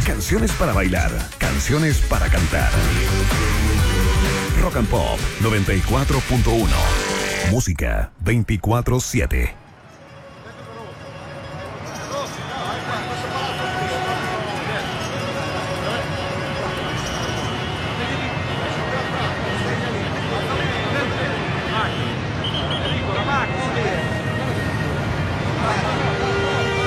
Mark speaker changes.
Speaker 1: Canciones para bailar, canciones para cantar. Rock and Pop 94.1. Música 24/7.